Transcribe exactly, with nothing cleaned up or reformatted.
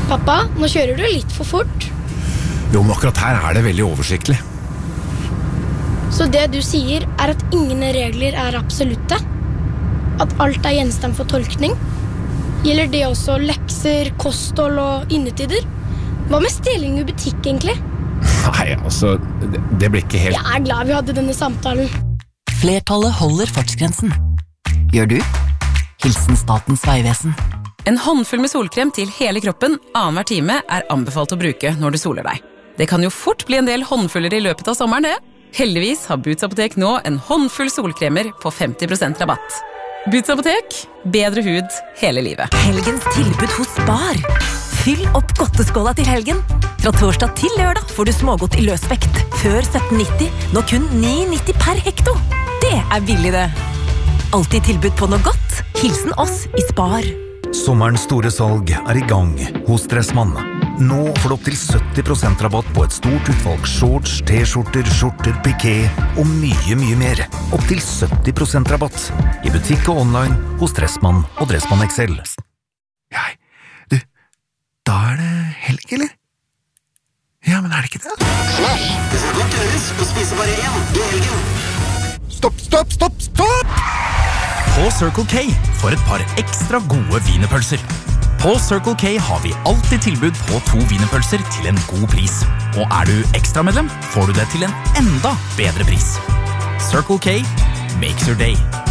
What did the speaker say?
Pappa, nå kjører du litt for fort. Jo, men akkurat her er det veldig oversiktlig. Så det du sier er at ingen regler er absolutte? At alt er gjenstand for tolkning? Gjelder det også lekser, kosthold og innetider? Hva med stjeling i butikk egentlig? Nei, altså, det, det blir ikke helt... Jeg er glad vi hadde denne samtalen. Flertallet holder fartsgrensen. Gjør du? Hilsen Statens Vegvesen. En håndfull med solkrem til hele kroppen annen hver time er anbefalt å bruke når du soler deg. Det kan jo fort bli en del håndfuller i løpet av sommeren, det. Heldigvis har Boots Apotek nå en håndfull solkremer på femti prosent rabatt. Boots Apotek, bedre hud hele livet. Helgens tilbud hos Spar. Fyll opp godteskåla til helgen. Fra torsdag til lørdag får du smågodt i løsvekt. Før sytten nitti, nå kun ni nitti per hekto. Det er billig det. Alltid tilbud på noe godt. Hilsen oss i Spar. Sommerens store salg er i gang hos Dressmann. Nå får du opp til sytti prosent rabatt på et stort utvalg shorts, t-skjorter, skjorter, piké og mye, mye mer. Opp til sytti prosent rabatt i butikk og online hos Dressmann og Dressmann X L. Jeg, du, da er det helg, eller? Ja, men er det ikke det? Slash, det skal godt gjøres å spise bare én i helgen. Stopp, stopp, stopp, stopp! På Circle K for et par ekstra gode wienerpølser. På Circle K har vi alltid tilbud på to wienerpølser til en god pris. Og er du ekstra medlem, får du det til en enda bedre pris. Circle K makes your day.